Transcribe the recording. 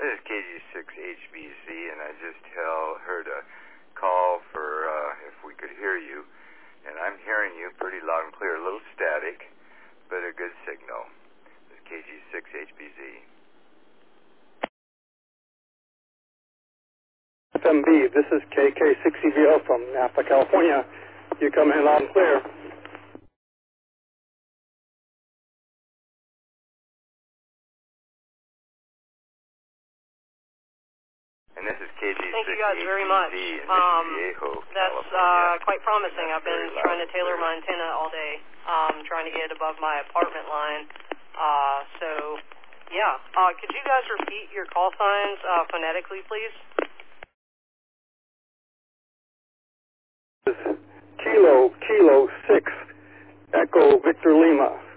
This is KG6HBZ, and I just heard a call for if we could hear you. And I'm hearing you pretty loud and clear. A little static, but a good signal. This is KG6HBZ. FMB, this is KK6EVO from Napa, California. You come in loud and clear. And this is KG6HBZ. Thank you guys very much. That's quite promising. I've been trying to tailor my antenna all day, trying to get above my apartment line. Could you guys repeat your call signs phonetically, please? Kilo 6, Echo Victor Lima.